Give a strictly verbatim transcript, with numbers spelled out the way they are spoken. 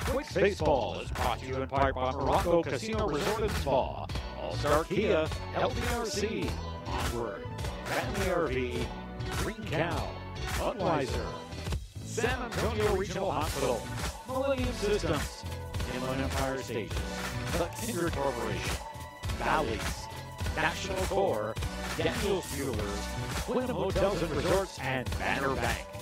Quick Baseball is brought to you in part by Morocco Casino Resort and Spa, All-Star Kia, L B R C, Onward, Family R V, Green Cow, Budweiser, San Antonio Regional Hospital, Millennium Systems, Inland Empire Stations, The Kindred Corporation, Bally's, National Core, Daniels Jewelers, Wyndham Hotels and Resorts, and Banner Bank.